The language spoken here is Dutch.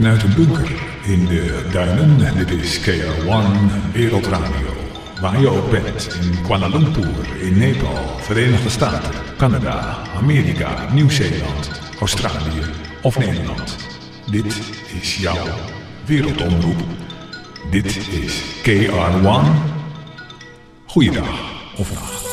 vanuit een bunker in de duinen. Dit is KR1 Wereldradio. Waar je ook bent, in Kuala Lumpur, in Nepal, Verenigde Staten, Canada, Amerika, Nieuw-Zeeland, Australië of Nederland. Dit is jouw wereldomroep. Dit is KR1. Goeiedag of nacht.